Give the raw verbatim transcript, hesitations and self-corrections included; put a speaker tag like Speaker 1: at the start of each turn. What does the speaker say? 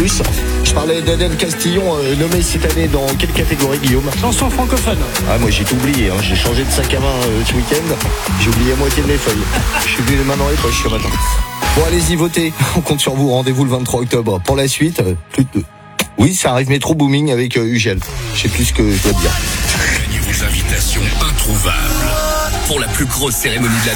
Speaker 1: plus. Je parlais d'Adèle Castillon, euh, nommée cette année dans quelle catégorie, Guillaume?
Speaker 2: Chanson francophone.
Speaker 1: Ah, moi j'ai tout oublié, hein. J'ai changé de sac à main euh, ce week-end. J'ai oublié la moitié de mes feuilles. Je suis venu les mains dans les poches ce matin. Bon, allez-y, votez. On compte sur vous. Rendez-vous le vingt-trois octobre. Pour la suite, euh, plus de... Oui, ça arrive métro booming avec euh, Ugel. Je sais plus ce que je dois dire.
Speaker 3: Gagnez vos invitations introuvables pour la plus grosse cérémonie de l'année.